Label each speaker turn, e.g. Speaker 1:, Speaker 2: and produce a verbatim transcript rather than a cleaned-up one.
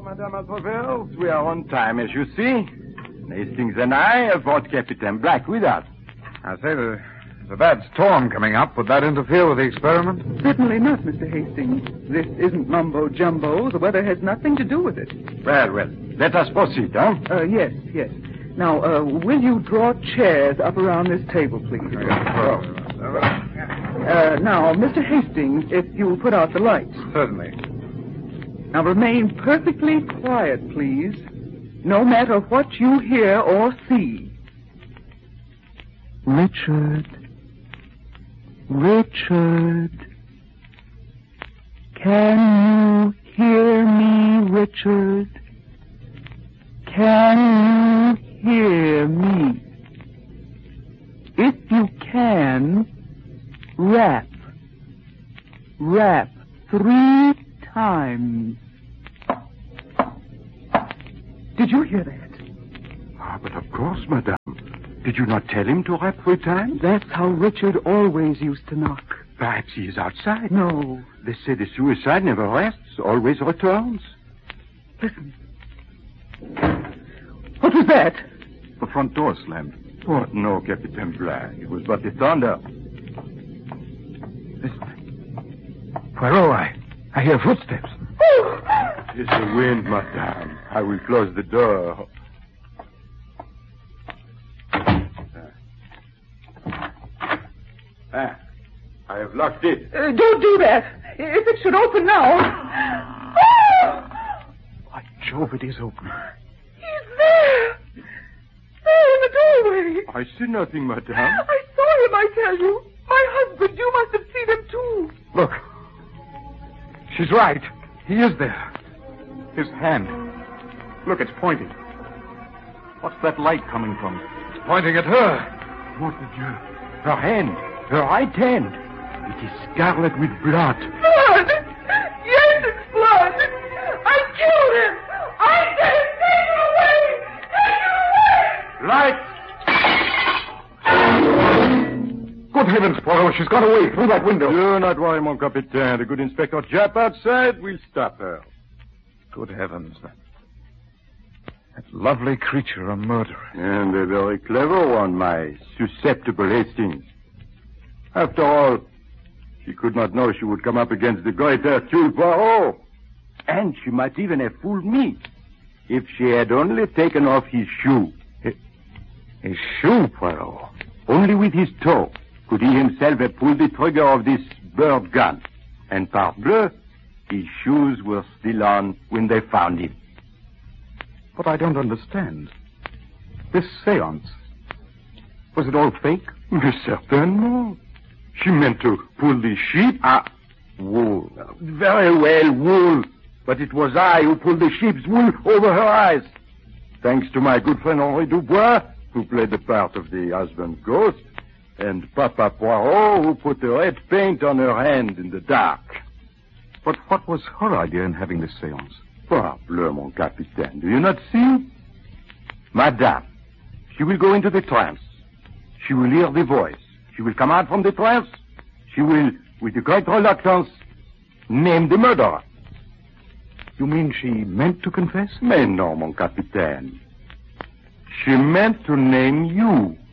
Speaker 1: Madame Atroville. We are on time, as you see. Hastings and I have brought Captain Black with us.
Speaker 2: I say, the, the bad storm coming up, would that interfere with the experiment?
Speaker 3: Certainly not, Mister Hastings. This isn't mumbo-jumbo. The weather has nothing to do with it.
Speaker 1: Well, well, let us proceed, huh?
Speaker 3: Uh, yes, yes. Now, uh, will you draw chairs up around this table, please?
Speaker 2: Oh.
Speaker 3: Uh, now, Mister Hastings, if you'll put out the lights.
Speaker 2: Certainly.
Speaker 3: Now, remain perfectly quiet, please. No matter what you hear or see. Richard. Richard. Can you hear me, Richard? Can you hear me? If you can, rap. Rap three times. Did you hear that?
Speaker 1: Ah, but of course, madame. Did you not tell him to rap three times?
Speaker 3: That's how Richard always used to knock.
Speaker 1: Perhaps he is outside.
Speaker 3: No.
Speaker 1: They say the suicide never rests, always returns.
Speaker 3: Listen. What was that?
Speaker 1: The front door slammed. Oh, no, Captain Black. It was but the thunder.
Speaker 2: Listen. Poirot, I, I hear footsteps.
Speaker 1: It's the wind, madame. I will close the door. Ah, I have locked it.
Speaker 3: Uh, don't do that. If it should open now.
Speaker 2: By Jove, it is open.
Speaker 3: He's there. There in the doorway.
Speaker 1: I see nothing, madame.
Speaker 3: I saw him, I tell you. My husband, you must have seen him too.
Speaker 2: Look. She's right. He is there. His hand. Look, it's pointing. What's that light coming from? It's pointing at her.
Speaker 1: Mon Dieu. Her hand. Her right hand. It is scarlet with blood.
Speaker 3: Blood? Yes, it's blood. I killed him. I said, take him away. Take him away.
Speaker 1: Light!
Speaker 2: Good heavens, Poirot, she's got away through that window.
Speaker 1: Do not worry, mon capitaine. The good Inspector Japp outside will stop her.
Speaker 2: Good heavens. That, that lovely creature, a murderer.
Speaker 1: And a very clever one, my susceptible Hastings. After all, she could not know she would come up against the great Hercule Poirot. And she might even have fooled me if she had only taken off his shoe.
Speaker 2: His, his shoe, Poirot?
Speaker 1: Only with his toe could he himself have pulled the trigger of this bird gun. And parbleu, his shoes were still on when they found him.
Speaker 2: But I don't understand. This seance, was it all fake?
Speaker 1: Mais certainement. She meant to pull the sheep. Ah, wool. Very well, wool. But it was I who pulled the sheep's wool over her eyes. Thanks to my good friend Henri Dubois, who played the part of the husband ghost, and Papa Poirot, who put the red paint on her hand in the dark.
Speaker 2: But what was her idea in having this seance?
Speaker 1: Parbleu, mon capitaine. Do you not see? Madame, she will go into the trance. She will hear the voice. She will come out from the trance. She will, with a great reluctance, name the murderer.
Speaker 2: You mean she meant to confess?
Speaker 1: Mais non, mon capitaine. She meant to name you.